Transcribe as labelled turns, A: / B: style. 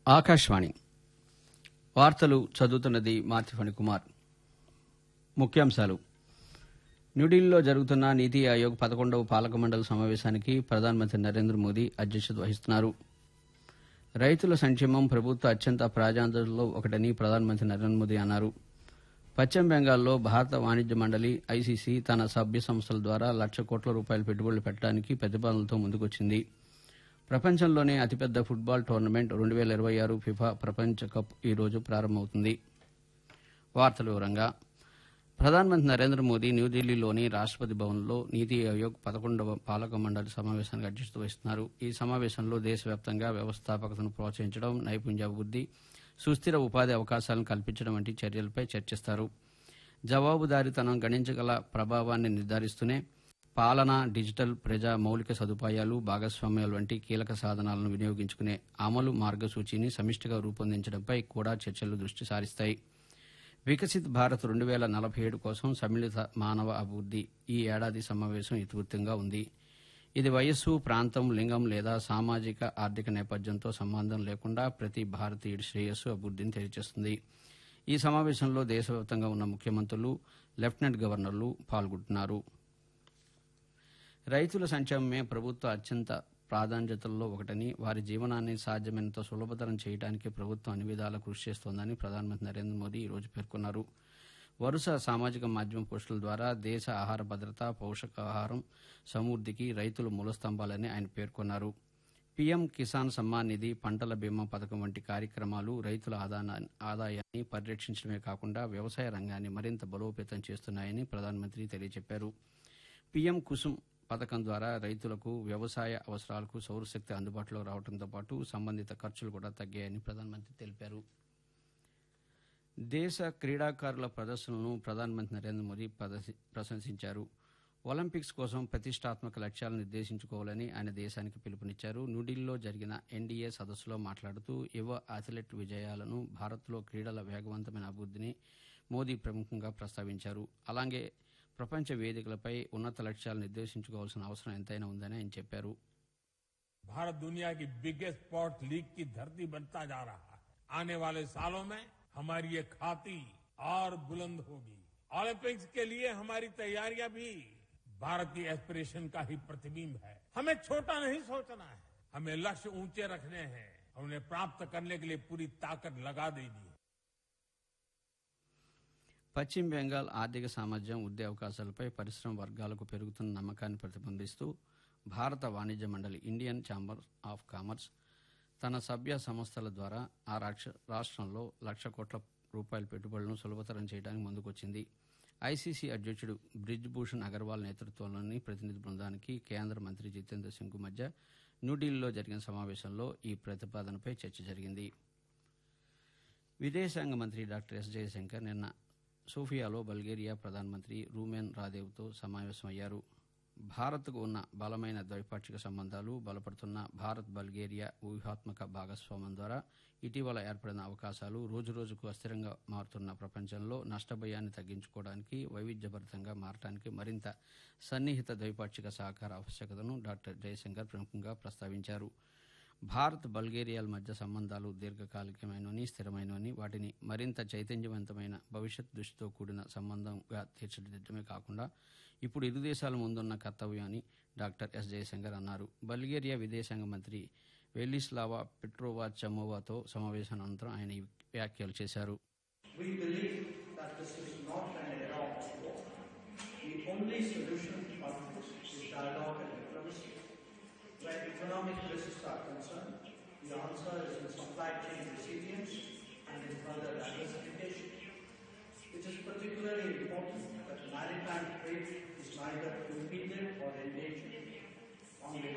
A: ఆకాశవాణి వార్తలు చదువుతున్నది మార్తిఫణి కుమార్. ముఖ్యాంశాలు. న్యూఢిల్లీలో జరుగుతున్న నీతి ఆయోగ్ 11వ పాలక మండలి సమావేశానికి ప్రధానమంత్రి నరేంద్ర మోదీ అధ్యక్షత వహిస్తున్నారు. రైతుల సంక్షేమం ప్రభుత్వ అత్యంత ప్రాధాన్యతల్లో ఒకటని ప్రధానమంత్రి నరేంద్ర మోదీ అన్నారు. పశ్చిమ బెంగాల్లో భారత వాణిజ్య మండలి ఐసీసీ తన సభ్య సంస్థల ద్వారా ₹1,00,000 కోట్ల పెట్టుబడులు పెట్టడానికి ప్రతిపాదనలతో ముందుకొచ్చింది. ప్రపంచంలోనే అతిపెద్ద ఫుట్బాల్ టోర్నమెంట్ 2026 ఫిఫా ప్రపంచ కప్ ఈ రోజు ప్రారంభమవుతుంది. వార్తల వివరంగా ప్రధానమంత్రి నరేంద్ర మోదీ న్యూఢిల్లీలోని రాష్టపతి భవన్లో నీతి ఆయోగ్ 11వ పాలక మండలి సమావేశానికి అధ్యక్షత వహిస్తున్నారు. ఈ సమావేశంలో దేశవ్యాప్తంగా వ్యవస్థాపకతను ప్రోత్సహించడం, నైపుణ్యాభివృద్ది, సుస్థిర ఉపాధి అవకాశాలను కల్పించడం వంటి చర్యలపై చర్చిస్తారు. జవాబుదారీతనం గణించగల ప్రభావాన్ని నిర్ధారిస్తూనే పాలన, డిజిటల్, ప్రజా మౌలిక సదుపాయాలు, భాగస్వామ్యాలు వంటి కీలక సాధనాలను వినియోగించుకునే అమలు మార్గసూచిని సమిష్టిగా రూపొందించడంపై కూడా చర్చలు దృష్టి సారిస్తాయి. వికసిత్ భారత్ 2047 కోసం సమ్మిళిత మానవ అభివృద్ది ఈ ఏడాది సమావేశం ఇతివృత్తంగా ఉంది. ఇది వయస్సు, ప్రాంతం, లింగం లేదా సామాజిక ఆర్థిక నేపథ్యంతో సంబంధం లేకుండా ప్రతి భారతీయుడి శ్రేయస్సు, అభివృద్దిని తెలియజేస్తుంది. ఈ సమావేశంలో దేశవ్యాప్తంగా ఉన్న ముఖ్యమంత్రులు, లెఫ్టినెంట్ గవర్నర్లు పాల్గొంటున్నారు. రైతుల సంక్షేమమే ప్రభుత్వ అత్యంత ప్రాధాన్యతల్లో ఒకటని, వారి జీవనాన్ని సాధ్యమైనంత సులభతరం చేయడానికి ప్రభుత్వం అన్ని విధాలా కృషి చేస్తోందని ప్రధానమంత్రి నరేంద్ర మోదీ ఈ రోజు పేర్కొన్నారు. వరుస సామాజిక మాధ్యమ పోస్టుల ద్వారా దేశ ఆహార భద్రత, పౌష్టికాహారం సమృద్దికి రైతులు మూలస్తంభాలని ఆయన పేర్కొన్నారు. పీఎం కిసాన్ సమ్మాన్ నిధి, పంటల బీమా పథకం వంటి కార్యక్రమాలు రైతుల ఆదాయాన్ని పరిరక్షించడమే కాకుండా వ్యవసాయ రంగాన్ని మరింత బలోపేతం చేస్తున్నాయని ప్రధానమంత్రి తెలియజెప్పారు. పీఎం కుసుమ్ పథకం ద్వారా రైతులకు వ్యవసాయ అవసరాలకు సౌరశక్తి అందుబాటులో రావడంతో పాటు సంబంధిత ఖర్చులు కూడా తగ్గాయని ప్రధానమంత్రి తెలిపారు. దేశ క్రీడాకారుల ప్రదర్శనలను ప్రధానమంత్రి నరేంద్ర మోదీ ప్రశంసించారు. ఒలింపిక్స్ కోసం ప్రతిష్టాత్మక లక్ష్యాలను నిర్దేశించుకోవాలని ఆయన దేశానికి పిలుపునిచ్చారు. న్యూఢిల్లీలో జరిగిన ఎన్డీఏ సదస్సులో మాట్లాడుతూ యువ అథ్లెట్ విజయాలను, భారత్లో క్రీడల వేగవంతమైన అభివృద్దిని మోదీ ప్రముఖంగా ప్రస్తావించారు. అలాగే ప్రపంచ వేదికలపై ఉన్నత లక్ష్యాలు నిర్దేశించుకోవాల్సిన అవసరం ఎంతైనా ఉందని ఆయన చెప్పారు.
B: भारत दुनिया की बिगेस्ट स्पोर्ट्स लीग की धरती बनता जा रहा है. आने वाले सालों में हमारी ये ख्याति और बुलंद होगी. ओलंपिक्स के लिए हमारी तैयारियां भी भारत की एस्पिरेशन का ही प्रतिबिंब है. हमें छोटा नहीं सोचना है, हमें लक्ष्य ऊंचे रखने हैं. उन्हें प्राप्त करने के लिए पूरी ताकत लगा देनी है. పశ్చిమ బెంగాల్ ఆర్థిక సామర్థ్యం, ఉద్యోగ అవకాశాలపై పరిశ్రమ వర్గాలకు పెరుగుతున్న నమ్మకాన్ని ప్రతిబింబిస్తూ భారత వాణిజ్య మండలి ఇండియన్ ఛాంబర్ ఆఫ్ కామర్స్ తన సభ్య సంస్థల ద్వారా ఆ రాష్ట్రంలో ₹1,00,000 కోట్ల పెట్టుబడులను సులభతరం చేయడానికి ముందుకొచ్చింది. ఐసీసీ అధ్యక్షుడు బ్రిజ్ భూషణ్ అగర్వాల్ నేతృత్వంలోని ప్రతినిధి బృందానికి కేంద్ర మంత్రి జితేంద్ర సింగ్ మధ్య న్యూఢిల్లీలో జరిగిన సమావేశంలో ఈ ప్రతిపాదనపై చర్చ జరిగింది. విదేశాంగ మంత్రి డాక్టర్ ఎస్ జయశంకర్ నిన్న సోఫియాలో బల్గేరియా ప్రధానమంత్రి రూమెన్ రాదేవ్తో సమావేశమయ్యారు. భారత్కు ఉన్న బలమైన ద్వైపాక్షిక సంబంధాలు, బలపడుతున్న భారత్ బల్గేరియా వ్యూహాత్మక భాగస్వామ్యం ద్వారా ఇటీవల ఏర్పడిన అవకాశాలు, రోజురోజుకు అస్థిరంగా మారుతున్న ప్రపంచంలో నష్టభయాన్ని తగ్గించుకోవడానికి, వైవిధ్యభరితంగా మారడానికి మరింత సన్నిహిత ద్వైపాక్షిక సహకార ఆవశ్యకతను డాక్టర్ జయశంకర్ ప్రముఖంగా ప్రస్తావించారు. భారత్ బల్గేరియాల మధ్య సంబంధాలు దీర్ఘకాలికమైనవని, స్థిరమైనవని, వాటిని మరింత చైతన్యవంతమైన భవిష్యత్ దృష్టితో కూడిన సంబంధంగా తీర్చిదిద్దడమే కాకుండా ఇప్పుడు ఇరు దేశాల ముందున్న కర్తవ్యం అని డాక్టర్ ఎస్ జయశంకర్ అన్నారు. బల్గేరియా విదేశాంగ మంత్రి వెలిస్లావా పెట్రోవా చమోవాతో సమావేశం అనంతరం ఆయన ఈ వ్యాఖ్యలు చేశారు.
C: Where economic risks are concerned, the answer is in supply chain resilience and in further diversification. It is particularly important that maritime trade is neither impeded or endangered. On the